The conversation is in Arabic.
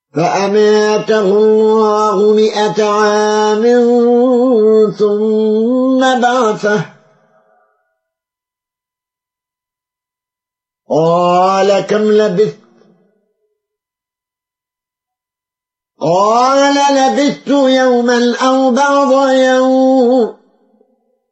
فأماته الله 100 عام ثم بعثه قال كم لبثت؟ قال لبثت يوما أو بعض يوم